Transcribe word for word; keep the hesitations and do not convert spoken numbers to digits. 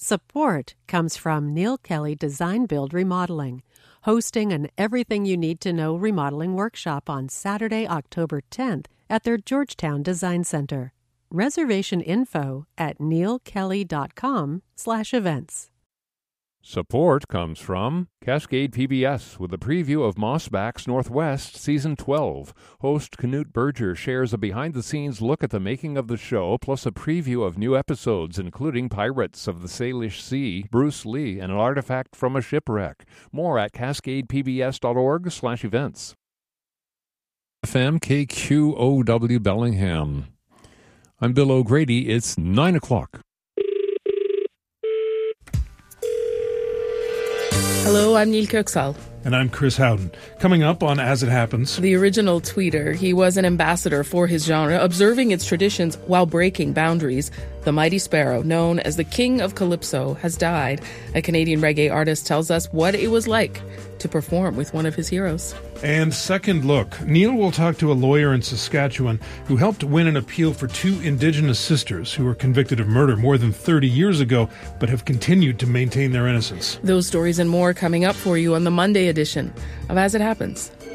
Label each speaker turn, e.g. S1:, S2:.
S1: Support comes from Neil Kelly Design Build Remodeling, hosting an Everything You Need to Know remodeling workshop on Saturday, October tenth at their Georgetown Design Center. Reservation info at neilkelly.com slash events.
S2: Support comes from Cascade P B S with a preview of Mossbacks Northwest Season twelve. Host Knut Berger shares a behind-the-scenes look at the making of the show, plus a preview of new episodes, including Pirates of the Salish Sea, Bruce Lee, and an artifact from a shipwreck. More at cascadepbs.org slash events. F M K Q O W Bellingham. I'm Bill O'Grady. It's nine o'clock.
S3: Hello, I'm Neil Kirksall.
S4: And I'm Chris Howden. Coming up on As It Happens.
S3: The original tweeter, he was an ambassador for his genre, observing its traditions while breaking boundaries. The Mighty Sparrow, known as the King of Calypso, has died. A Canadian reggae artist tells us what it was like to perform with one of his heroes.
S4: And Second Look. Neil will talk to a lawyer in Saskatchewan who helped win an appeal for two Indigenous sisters who were convicted of murder more than thirty years ago, but have continued to maintain their innocence.
S3: Those stories and more coming up for you on the Monday edition of As It Happens.